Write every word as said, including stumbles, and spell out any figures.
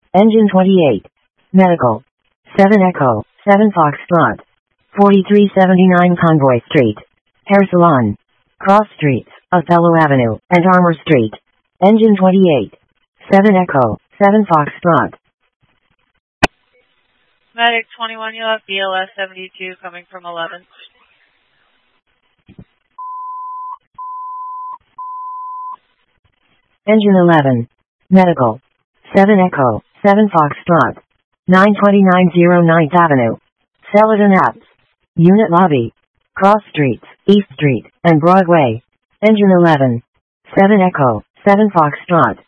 Engine twenty-eight. Medical. seven Echo, seven Foxtrot. forty-three seventy-nine Convoy Street. Hair Salon. Cross Streets, Othello Avenue, and Armour Street. Engine twenty-eight. seven Echo, seven Foxtrot. Medic twenty-one, you'll have B L S seventy-two coming from eleven. Engine eleven. Medical. seven Echo, seven Foxtrot. nine twenty-nine oh ninth Avenue. Celadon Apps. Unit Lobby. Cross Streets, East Street, and Broadway. Engine eleven. seven Echo, seven Foxtrot.